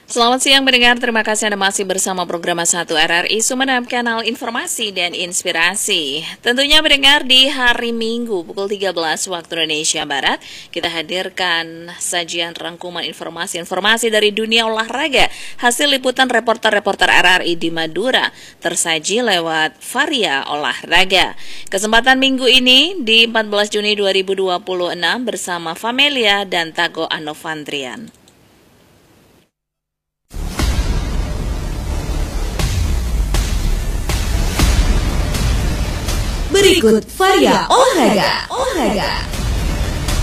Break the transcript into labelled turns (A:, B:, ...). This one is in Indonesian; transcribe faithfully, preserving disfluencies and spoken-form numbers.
A: Selamat siang mendengar, terima kasih Anda masih bersama program satu R R I Sumeneb, kanal informasi dan inspirasi. Tentunya mendengar di hari Minggu pukul tiga belas waktu Indonesia Barat, kita hadirkan sajian rangkuman informasi-informasi dari dunia olahraga, hasil liputan reporter-reporter R R I di Madura, tersaji lewat Varia Olahraga. Kesempatan minggu ini di empat belas Juni dua ribu dua puluh enam bersama Famelia dan Tago Anofandrian.
B: Berikut Varia Olahraga. Olahraga.